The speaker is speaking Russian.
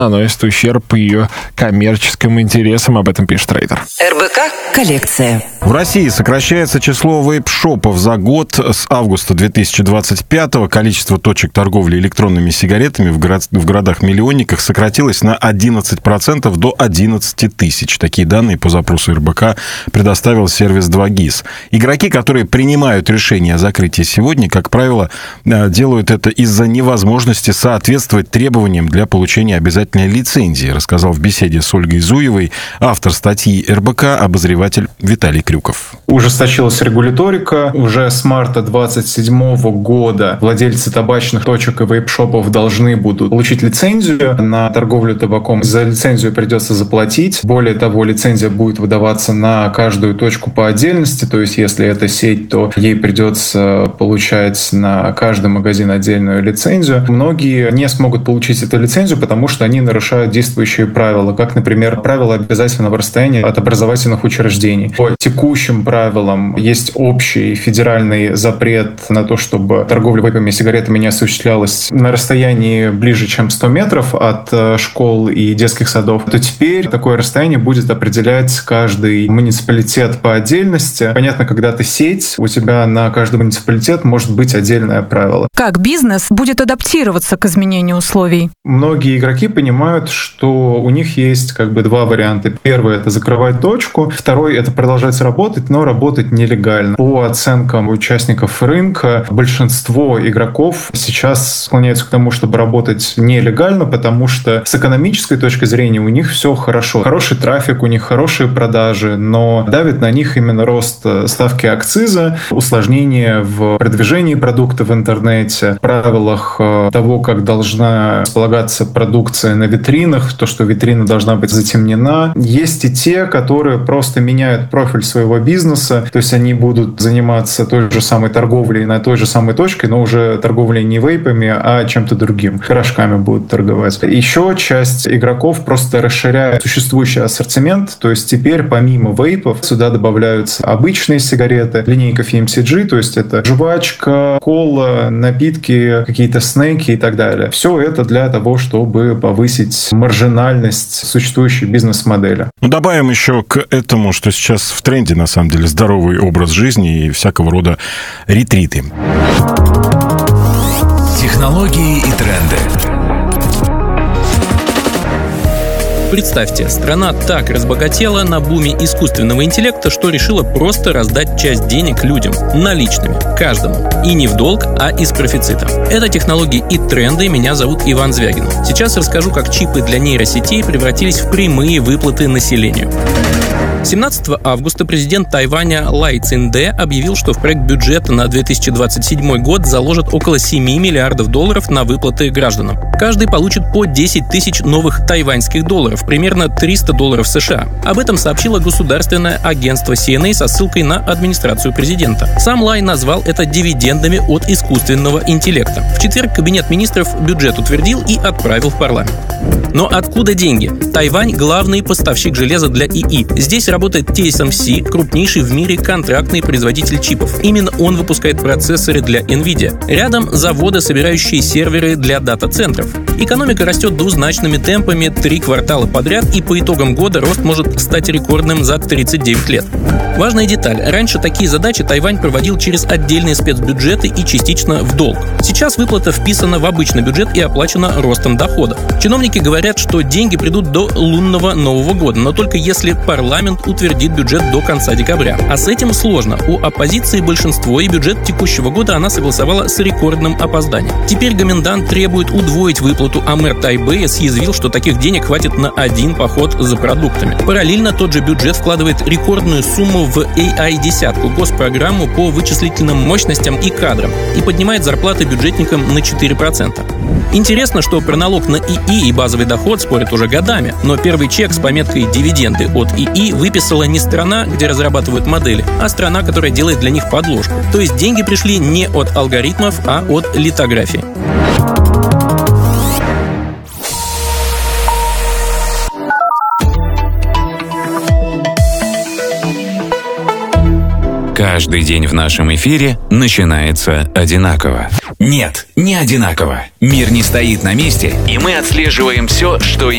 наносит ущерб ее коммерческим интересам. Об этом пишет Трейдер. РБК коллекция. В России сокращается число вейп-шопов за год. С августа 2025-го количество точек торговли электронными сигаретами в городах-миллионниках сократилось на 11% до 11 тысяч. Такие данные по запросу РБК предоставил сервис 2GIS. Игроки, которые принимают решение о закрытии сегодня, как правило, делают это из-за невозможности соответствовать требованиям для получения обязательной лицензии, рассказал в беседе с Ольгой Зуевой автор статьи РБК, обозреватель Виталий Крюков. Ужесточилась регуляторика. Уже с марта 2027 года владельцы табачных точек и вейп-шопов должны будут получить лицензию на торговлю табаком. За лицензию придется заплатить. Более того, лицензия будет выдаваться на каждую точку по отдельности. То есть, если это сеть, то ей придется получать на каждый магазин отдельную лицензию. Многие не смогут получить эту лицензию, потому что они нарушают действующие правила, как, например, правила обязательного расстояния от образовательных учреждений. По текущим правилам есть общий федеральный запрет на то, чтобы торговля вейпами и сигаретами не осуществлялась на расстоянии ближе, чем 100 метров от школ и детских садов. То теперь такое расстояние будет определять каждый муниципалитет по отдельности. Понятно, когда ты сеть, у тебя на каждый муниципалитет может быть отдельное правило. Как бизнес будет адаптироваться к изменению условий? Многие игроки понимают, что у них есть два варианта. Первый — это закрывать точку. Второй — это продолжать работать, но работать нелегально. По оценкам участников рынка, большинство игроков сейчас склоняются к тому, чтобы работать нелегально, потому что с экономической точки зрения у них все хорошо. Хороший трафик, у них хорошие продажи, но давит на них именно рост ставки акциза, усложнение в продвижении продукта в интернете, правилах того, как должна располагаться продукция на витринах, то, что витрина должна быть затемнена. Есть и те, которые просто меняют профиль своего бизнеса, то есть они будут заниматься той же самой торговлей на той же самой точке, но уже торговлей не вейпами, а чем-то другим. Порошками будут торговать. Еще часть игроков просто расширяет существующий ассортимент, то есть теперь помимо вейпов сюда добавляются обычные сигареты, линейка FMCG, то есть это жвачка, кола, напитки, какие-то снеки и так далее. Все это для того, чтобы повысить маржинальность существующей бизнес-модели. Добавим еще к этому, что сейчас в тренде, на самом деле, здоровый образ жизни и всякого рода ретриты. Технологии и тренды. Представьте, страна так разбогатела на буме искусственного интеллекта, что решила просто раздать часть денег людям, наличными, каждому. И не в долг, а из профицита. Это технологии и тренды, меня зовут Иван Звягин. Сейчас расскажу, как чипы для нейросетей превратились в прямые выплаты населению. 17 августа президент Тайваня Лай Цинде объявил, что в проект бюджета на 2027 год заложат около 7 миллиардов долларов на выплаты гражданам. Каждый получит по 10 тысяч новых тайваньских долларов, примерно $300 США. Об этом сообщило государственное агентство CNA со ссылкой на администрацию президента. Сам Лай назвал это дивидендами от искусственного интеллекта. В четверг Кабинет министров бюджет утвердил и отправил в парламент. Но откуда деньги? Тайвань – главный поставщик железа для ИИ. Здесь работает TSMC, крупнейший в мире контрактный производитель чипов. Именно он выпускает процессоры для NVIDIA. Рядом заводы, собирающие серверы для дата-центров. Экономика растет двузначными темпами 3 квартала подряд, и по итогам года рост может стать рекордным за 39 лет. Важная деталь. Раньше такие задачи Тайвань проводил через отдельные спецбюджеты и частично в долг. Сейчас выплата вписана в обычный бюджет и оплачена ростом дохода. Чиновники говорят, что деньги придут до лунного Нового года, но только если парламент утвердит бюджет до конца декабря. А с этим сложно. У оппозиции большинство, и бюджет текущего года она согласовала с рекордным опозданием. Теперь Гоминдан требует удвоить выплату, а мэр Тайбэя съязвил, что таких денег хватит на один поход за продуктами. Параллельно тот же бюджет вкладывает рекордную сумму в AI-10, госпрограмму по вычислительным мощностям и кадрам, и поднимает зарплаты бюджетникам на 4%. Интересно, что про налог на ИИ и базовый доход спорят уже годами, но первый чек с пометкой «Дивиденды от ИИ» выписала не страна, где разрабатывают модели, а страна, которая делает для них подложку. То есть деньги пришли не от алгоритмов, а от литографии. Каждый день в нашем эфире начинается одинаково. Нет, не одинаково. Мир не стоит на месте, и мы отслеживаем все, что